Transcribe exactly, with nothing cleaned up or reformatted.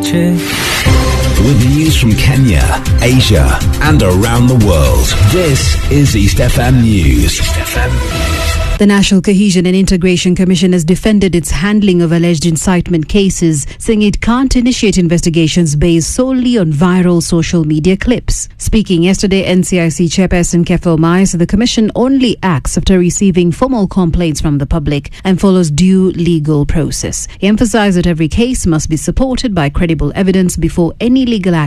With news from Kenya, Asia, and around the world, this is East F M News. East F M News. The National Cohesion and Integration Commission has defended its handling of alleged incitement cases, saying it can't initiate investigations based solely on viral social media clips. Speaking yesterday, N C I C Chairperson Kefo Mai said the Commission only acts after receiving formal complaints from the public and follows due legal process. He emphasized that every case must be supported by credible evidence before any legal action